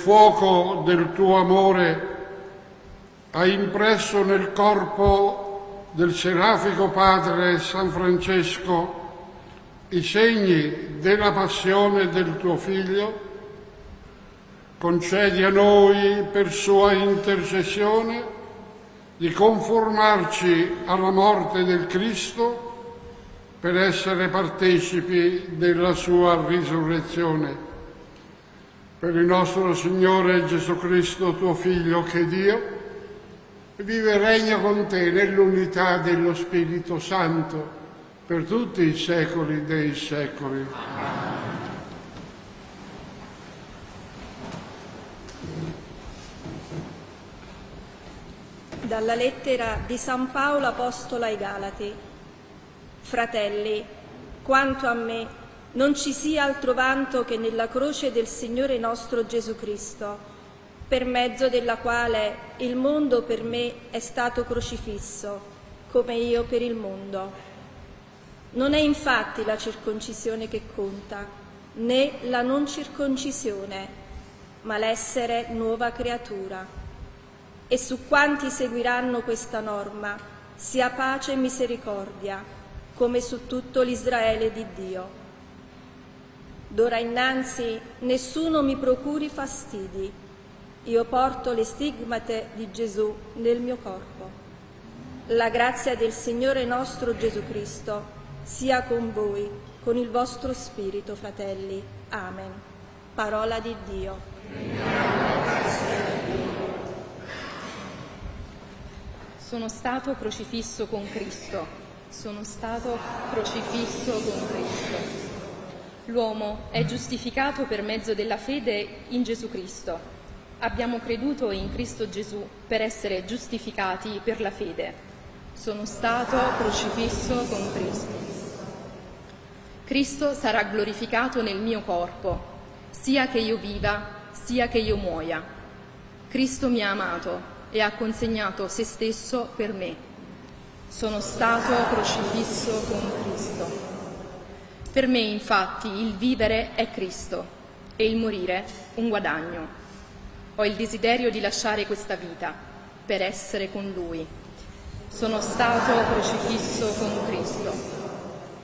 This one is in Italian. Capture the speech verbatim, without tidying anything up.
fuoco del tuo amore hai impresso nel corpo del serafico Padre San Francesco i segni della passione del tuo Figlio, concedi a noi, per sua intercessione, di conformarci alla morte del Cristo per essere partecipi della sua risurrezione. Per il nostro Signore Gesù Cristo, tuo Figlio, che è Dio, vive e regna con te nell'unità dello Spirito Santo per tutti i secoli dei secoli. Dalla lettera di San Paolo Apostolo ai Galati. Fratelli, quanto a me, non ci sia altro vanto che nella croce del Signore nostro Gesù Cristo, per mezzo della quale il mondo per me è stato crocifisso, come io per il mondo. Non è infatti la circoncisione che conta, né la non circoncisione, ma l'essere nuova creatura. E su quanti seguiranno questa norma sia pace e misericordia, come su tutto l'Israele di Dio. D'ora innanzi nessuno mi procuri fastidi, io porto le stigmate di Gesù nel mio corpo. La grazia del Signore nostro Gesù Cristo sia con voi, con il vostro spirito, fratelli. Amen. Parola di Dio. Sono stato crocifisso con Cristo. Sono stato crocifisso con Cristo. L'uomo è giustificato per mezzo della fede in Gesù Cristo. Abbiamo creduto in Cristo Gesù per essere giustificati per la fede. Sono stato crocifisso con Cristo. Cristo sarà glorificato nel mio corpo, sia che io viva, sia che io muoia. Cristo mi ha amato e ha consegnato se stesso per me. Sono stato crocifisso con Cristo. Per me, infatti, il vivere è Cristo e il morire un guadagno. Ho il desiderio di lasciare questa vita per essere con Lui. Sono stato crocifisso con Cristo.